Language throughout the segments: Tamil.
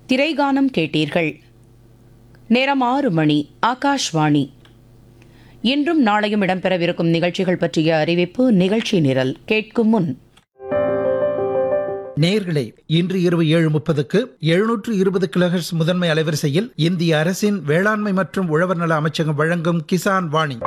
திரைகானம் கேட்டீர்கள். நேரம் 6 மணி. ஆகாஷ்வாணி. இன்றும் நாளையும் இடம்பெறவிருக்கும் நிகழ்ச்சிகள் பற்றிய அறிவிப்பு. நிகழ்ச்சி நிரல் கேட்கும் முன் நேயர்களே, இன்று இரவு 7:30க்கு 720 கிலோஹெர்ட்ஸ் முதன்மை அலைவரிசையில் இந்திய அரசின் வேளாண்மை மற்றும் உழவர் நல அமைச்சகம் வழங்கும் கிசான் வாணி.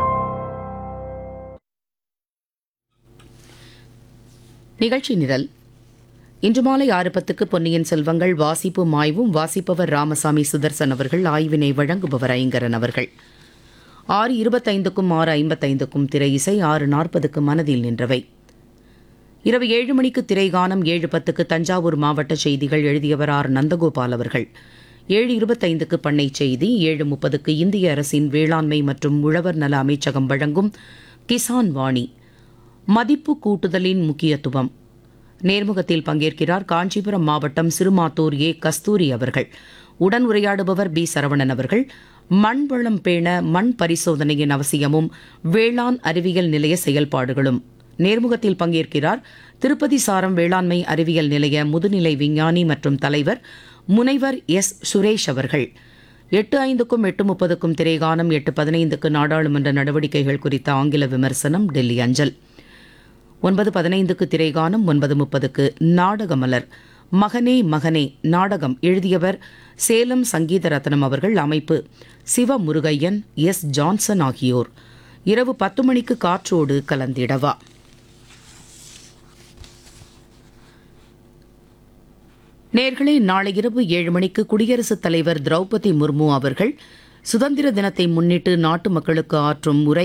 நிகழ்ச்சி நிரல். இன்று மாலை 6:10க்கு பொன்னியின் செல்வங்கள் வாசிப்பும் ஆய்வும். வாசிப்பவர் ராமசாமி சுதர்சன் அவர்கள். ஆய்வினை வழங்குபவர் ஐங்கரன் அவர்கள். 6:25க்கும் 6:55க்கும் திரை இசை. 6:40க்கு மனதில் நின்றவை. இரவு 7 மணிக்கு திரைகானம். 7:10க்கு தஞ்சாவூர் மாவட்ட செய்திகள். எழுதியவர் ஆர். நந்தகோபால் அவர்கள். 7:25க்கு பண்ணை செய்தி. 7:30க்கு இந்திய அரசின் வேளாண்மை மற்றும் உழவர் நல அமைச்சகம் வழங்கும் கிசான் வாணி. மதிப்பு கூட்டுதலின் முக்கியத்துவம். நேர்முகத்தில் பங்கேற்கிறார் காஞ்சிபுரம் மாவட்டம் சிறுமாத்தூர் ஏ. கஸ்தூரி அவர்கள். உடன் உரையாடுபவர் பி. சரவணன் அவர்கள். மண் வளம் பேண மண் பரிசோதனையின் அவசியமும் வேளாண் அறிவியல் நிலைய செயல்பாடுகளும். நேர்முகத்தில் பங்கேற்கிறார் திருப்பதி சாரம் வேளாண்மை அறிவியல் நிலைய முதுநிலை விஞ்ஞானி மற்றும் தலைவர் முனைவர் எஸ். சுரேஷ் அவர்கள். 8:05க்கும் 8:30க்கும் திரைகானம். 8:15க்கு நாடாளுமன்ற நடவடிக்கைகள் குறித்த ஆங்கில விமர்சனம் டெல்லி அஞ்சல். 9:15க்கு திரைகானம். 9:30க்கு நாடகமலர். மகனே மகனே நாடகம். எழுதியவர் சேலம் சங்கீத ரத்னம் அவர்கள். அமைப்பு சிவமுருகையன், எஸ். ஜான்சன் ஆகியோர். இரவு 10 மணிக்கு காற்றோடு கலந்திடவா. நேர்களே, நாளை இரவு 7 மணிக்கு குடியரசுத் தலைவர் திரௌபதி முர்மு அவர்கள் சுதந்திர தினத்தை முன்னிட்டு நாட்டு மக்களுக்கு ஆற்றும் உரை